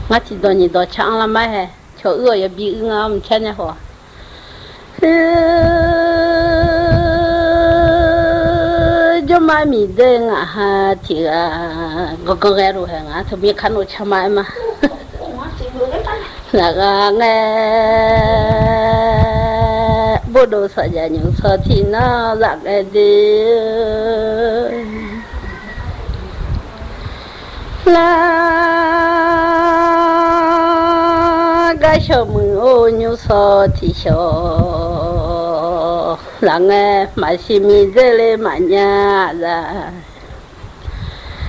ngắt chỉ đồ nhị đồ chẳng là mấy hè chỗ ưa bị ngâm chân nhà họ cho mai mi đen à ha thì có cái rồi hả thôi biết khăn rồi chăm mai mà là nghe bộ đồ sợ giờ những sợ thì nó là cái đi là cái sợ mình ô nhiêu sợ thì sợ là nghe mà xin mi dễ lên mà nhà ra